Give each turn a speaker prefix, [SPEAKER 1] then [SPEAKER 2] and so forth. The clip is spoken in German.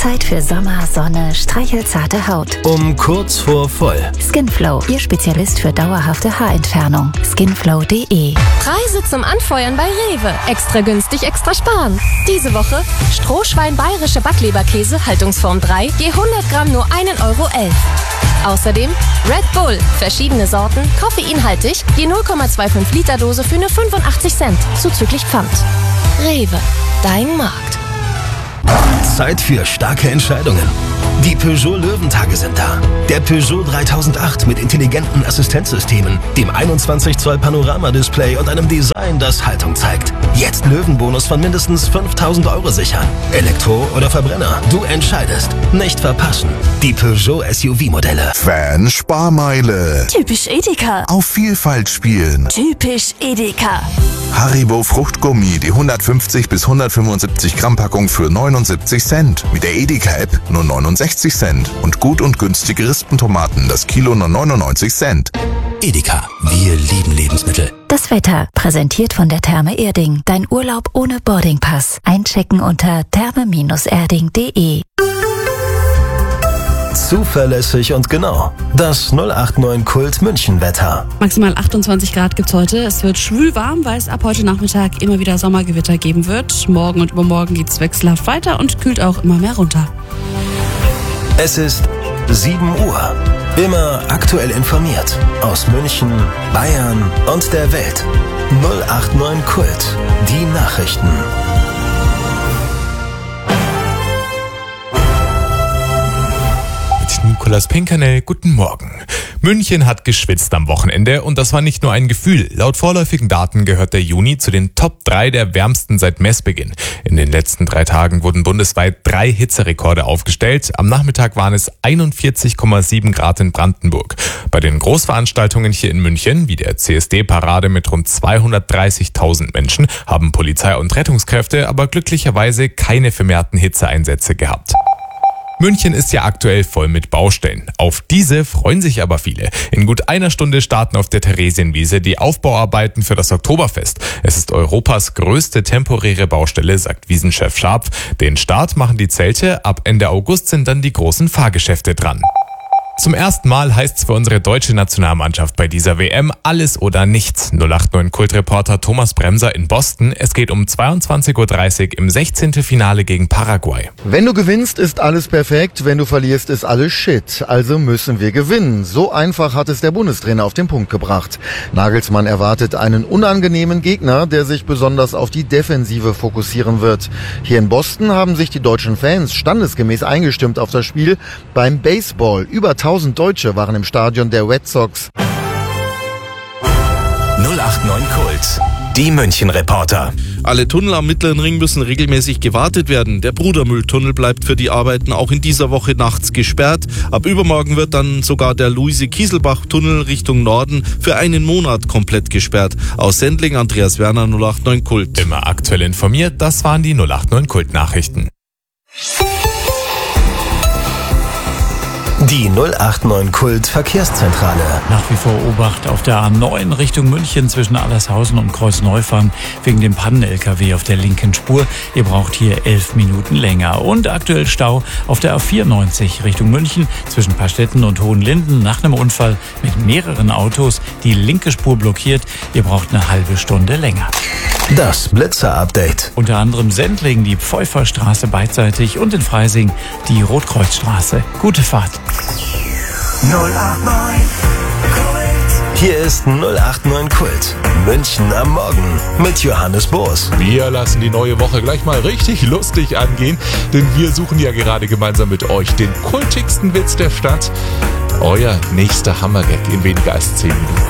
[SPEAKER 1] Zeit für Sommer, Sonne, streichelzarte Haut.
[SPEAKER 2] Kurz vor voll.
[SPEAKER 1] Skinflow, Ihr Spezialist für dauerhafte Haarentfernung. Skinflow.de.
[SPEAKER 3] Preise zum Anfeuern bei Rewe. Extra günstig, extra sparen. Diese Woche Strohschwein bayerische Backleberkäse, Haltungsform 3, je 100 Gramm nur 1,11 Euro. Außerdem Red Bull, verschiedene Sorten, koffeinhaltig, je 0,25 Liter Dose für nur 85 Cent, zuzüglich Pfand. Rewe, dein Markt.
[SPEAKER 2] Zeit für starke Entscheidungen. Die Peugeot Löwentage sind da. Der Peugeot 3008 mit intelligenten Assistenzsystemen, dem 21 Zoll Panoramadisplay und einem Design, das Haltung zeigt. Jetzt Löwenbonus von mindestens 5.000 Euro sichern. Elektro oder Verbrenner, du entscheidest. Nicht verpassen. Die Peugeot SUV-Modelle.
[SPEAKER 4] Fan-Sparmeile.
[SPEAKER 5] Typisch Edeka.
[SPEAKER 4] Auf Vielfalt spielen.
[SPEAKER 5] Typisch Edeka.
[SPEAKER 4] Haribo Fruchtgummi, die 150 bis 175 Gramm Packung für 79 Cent. Mit der Edeka-App nur 69 Cent. Und gut und günstige Rispentomaten, das Kilo nur 99 Cent.
[SPEAKER 2] Edeka, wir lieben Lebensmittel.
[SPEAKER 1] Das Wetter, präsentiert von der Therme Erding. Dein Urlaub ohne Boardingpass. Einchecken unter therme-erding.de.
[SPEAKER 2] Zuverlässig und genau. Das 089 Kult München Wetter.
[SPEAKER 6] Maximal 28 Grad gibt's heute. Es wird schwül warm, weil es ab heute Nachmittag immer wieder Sommergewitter geben wird. Morgen und übermorgen geht's wechselhaft weiter und kühlt auch immer mehr runter.
[SPEAKER 2] Es ist 7 Uhr. Immer aktuell informiert. Aus München, Bayern und der Welt. 089 Kult. Die Nachrichten.
[SPEAKER 7] Nikolaus Pinkernell, guten Morgen. München hat geschwitzt am Wochenende und das war nicht nur ein Gefühl. Laut vorläufigen Daten gehört der Juni zu den Top 3 der wärmsten seit Messbeginn. In den letzten 3 Tagen wurden bundesweit 3 Hitzerekorde aufgestellt. Am Nachmittag waren es 41,7 Grad in Brandenburg. Bei den Großveranstaltungen hier in München, wie der CSD-Parade mit rund 230.000 Menschen, haben Polizei und Rettungskräfte aber glücklicherweise keine vermehrten Hitzeeinsätze gehabt. München ist ja aktuell voll mit Baustellen. Auf diese freuen sich aber viele. In gut einer Stunde starten auf der Theresienwiese die Aufbauarbeiten für das Oktoberfest. Es ist Europas größte temporäre Baustelle, sagt Wiesenchef Scharpf. Den Start machen die Zelte, ab Ende August sind dann die großen Fahrgeschäfte dran. Zum ersten Mal heißt's für unsere deutsche Nationalmannschaft bei dieser WM alles oder nichts. 089 Kultreporter Thomas Bremser in Boston. Es geht um 22:30 Uhr im 16. Finale gegen Paraguay.
[SPEAKER 8] Wenn du gewinnst, ist alles perfekt. Wenn du verlierst, ist alles Shit. Also müssen wir gewinnen. So einfach hat es der Bundestrainer auf den Punkt gebracht. Nagelsmann erwartet einen unangenehmen Gegner, der sich besonders auf die Defensive fokussieren wird. Hier in Boston haben sich die deutschen Fans standesgemäß eingestimmt auf das Spiel beim Baseball. Über 1000 Deutsche waren im Stadion der Red Sox.
[SPEAKER 2] 089 Kult. Die München-Reporter.
[SPEAKER 9] Alle Tunnel am Mittleren Ring müssen regelmäßig gewartet werden. Der Brudermühltunnel bleibt für die Arbeiten auch in dieser Woche nachts gesperrt. Ab übermorgen wird dann sogar der Luise-Kieselbach-Tunnel Richtung Norden für einen Monat komplett gesperrt. Aus Sendling, Andreas Werner, 089 Kult.
[SPEAKER 7] Immer aktuell informiert, das waren die 089 Kult-Nachrichten.
[SPEAKER 2] Die 089 Kult Verkehrszentrale.
[SPEAKER 10] Nach wie vor Obacht auf der A9 Richtung München zwischen Allershausen und Kreuzneufahren wegen dem Pannen-LKW auf der linken Spur. Ihr braucht hier 11 Minuten länger. Und aktuell Stau auf der A94 Richtung München zwischen Pastetten und Hohenlinden nach einem Unfall mit mehreren Autos. Die linke Spur blockiert. Ihr braucht eine halbe Stunde länger.
[SPEAKER 2] Das Blitzer-Update.
[SPEAKER 10] Unter anderem Sendling die Pfeuferstraße beidseitig und in Freising die Rotkreuzstraße. Gute Fahrt.
[SPEAKER 2] 089 Kult. Hier ist 089 Kult. München am Morgen mit Johannes Boos.
[SPEAKER 7] Wir lassen die neue Woche gleich mal richtig lustig angehen, denn wir suchen ja gerade gemeinsam mit euch den kultigsten Witz der Stadt. Euer nächster Hammergag in weniger als 10 Minuten.